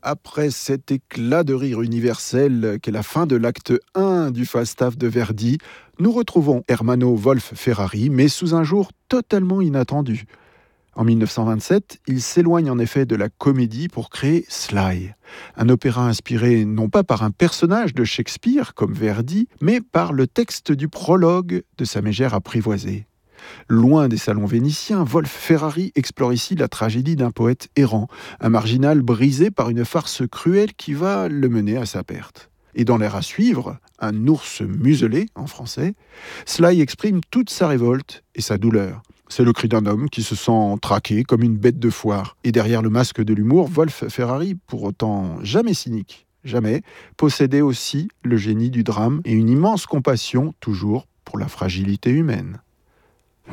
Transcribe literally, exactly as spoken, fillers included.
après cet éclat de rire universel qu'est la fin de l'acte un du Falstaff de Verdi, nous retrouvons Ermanno Wolf Ferrari, mais sous un jour totalement inattendu. En mille neuf cent vingt-sept, il s'éloigne en effet de la comédie pour créer Sly, un opéra inspiré non pas par un personnage de Shakespeare comme Verdi, mais par le texte du prologue de Sa mégère apprivoisée. Loin des salons vénitiens, Wolf Ferrari explore ici la tragédie d'un poète errant, un marginal brisé par une farce cruelle qui va le mener à sa perte. Et dans l'air à suivre, un ours muselé, en français, Sly exprime toute sa révolte et sa douleur. C'est le cri d'un homme qui se sent traqué comme une bête de foire. Et derrière le masque de l'humour, Wolf Ferrari, pour autant jamais cynique, jamais, possédait aussi le génie du drame et une immense compassion, toujours, pour la fragilité humaine.